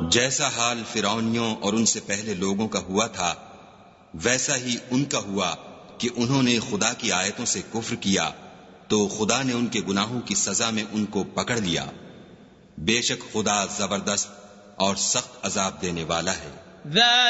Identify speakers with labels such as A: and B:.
A: जैसा हाल फिरौनियों और उनसे पहले लोगों का हुआ था, वैसा ही उनका हुआ कि उन्होंने खुदा की आयतों से कुफ्र किया, तो खुदा ने उनके गुनाहों की सजा में उनको पकड़ लिया। बेशक खुदा जबरदस्त और सख्त अजाब देने वाला है।